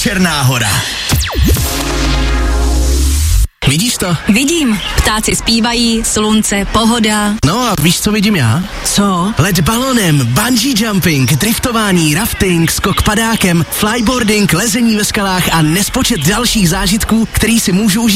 Černá Hora. Vidíš to? Vidím. Ptáci zpívají, slunce, pohoda. No a víš, co vidím já? Co? Let balonem, bungee jumping, driftování, rafting, skok padákem, flyboarding, lezení ve skalách a nespočet dalších zážitků, který si můžu užít